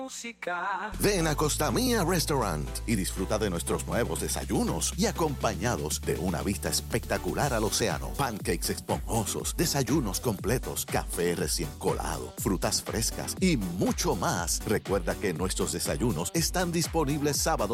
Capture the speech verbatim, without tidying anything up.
música. Ven a Costa Mía Restaurant y disfruta de nuestros nuevos desayunos y acompañados de una vista espectacular al océano, pancakes esponjosos, desayunos completos, café recién colado, frutas frescas y mucho más. Recuerda que nuestros desayunos están disponibles sábados